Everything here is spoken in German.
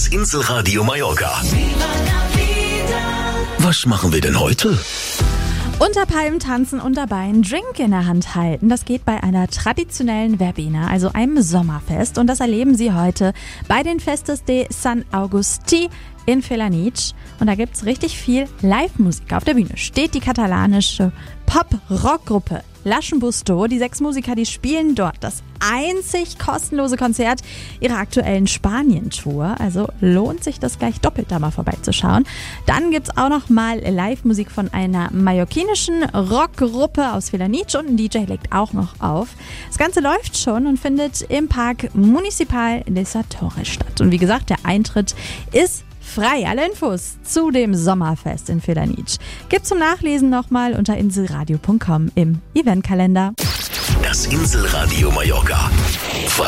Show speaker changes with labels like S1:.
S1: Das Inselradio Mallorca. Was machen wir denn heute?
S2: Unter Palmen tanzen und dabei einen Drink in der Hand halten. Das geht bei einer traditionellen Verbena, also einem Sommerfest. Und das erleben Sie heute bei den Festes de San Agustí in Felanitx. Und da gibt's richtig viel Live-Musik. Auf der Bühne steht die katalanische Pop-Rock-Gruppe Laschenbusto. Die 6 Musiker, die spielen dort das einzig kostenlose Konzert ihrer aktuellen Spanien-Tour. Also lohnt sich das gleich doppelt, da mal vorbeizuschauen. Dann gibt's auch noch mal Live-Musik von einer mallorquinischen Rockgruppe aus Felanitx und ein DJ legt auch noch auf. Das Ganze läuft schon und findet im Park Municipal de Satorres statt. Und wie gesagt, der Eintritt ist frei. Alle Infos zu dem Sommerfest in Felanitx gibt's zum Nachlesen nochmal unter inselradio.com im Eventkalender.
S1: Das Inselradio Mallorca.